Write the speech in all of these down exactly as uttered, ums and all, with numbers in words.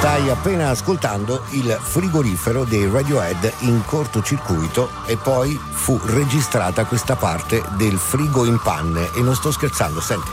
Stai appena ascoltando il frigorifero dei Radiohead in cortocircuito e poi fu registrata questa parte del frigo in panne e non sto scherzando, senti.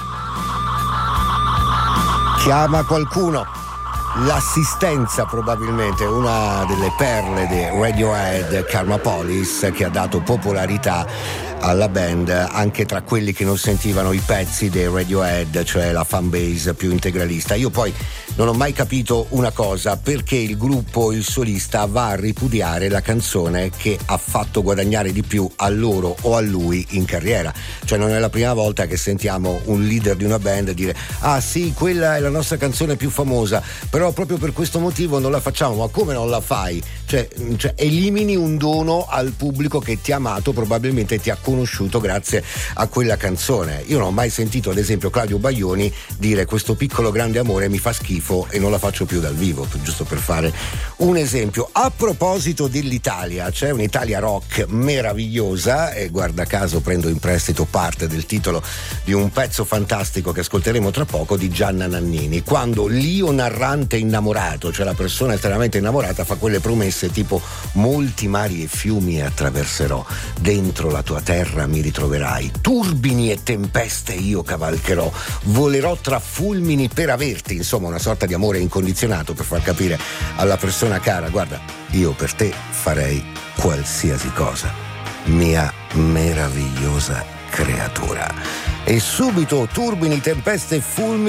Chiama qualcuno. L'assistenza probabilmente una delle perle dei Radiohead, Karma Police, che ha dato popolarità alla band anche tra quelli che non sentivano i pezzi dei Radiohead, cioè la fanbase più integralista. Io poi non ho mai capito una cosa: perché il gruppo, il solista, va a ripudiare la canzone che ha fatto guadagnare di più a loro o a lui in carriera. Cioè non è la prima volta che sentiamo un leader di una band dire ah sì, quella è la nostra canzone più famosa, però proprio per questo motivo non la facciamo. Ma come non la fai? Cioè, cioè elimini un dono al pubblico che ti ha amato, probabilmente ti ha conosciuto grazie a quella canzone. Io non ho mai sentito ad esempio Claudio Baglioni dire questo piccolo grande amore mi fa schifo e non la faccio più dal vivo, giusto per fare un esempio. A proposito dell'Italia, c'è un'Italia rock meravigliosa e guarda caso prendo in prestito parte del titolo di un pezzo fantastico che ascolteremo tra poco di Gianna Nannini, quando l'io narrante innamorato, cioè la persona estremamente innamorata, fa quelle promesse tipo molti mari e fiumi attraverserò, dentro la tua terra mi ritroverai, turbini e tempeste io cavalcherò, volerò tra fulmini per averti. Insomma, una sorta di amore incondizionato per far capire alla persona cara: guarda, io per te farei qualsiasi cosa, mia meravigliosa creatura. E subito turbini, tempeste e fulmini